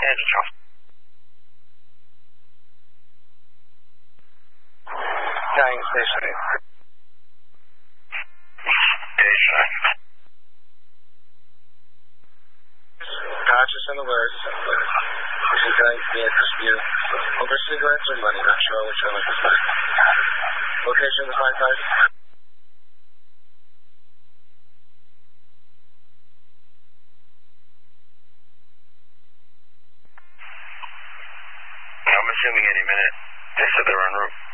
Angeles, Charles. Dying station. Station. Conscious and alert. This is going to be a dispute over cigarettes or money. Not sure which one is fine. Location of the 5-5. I'm assuming any minute. They said they're en route.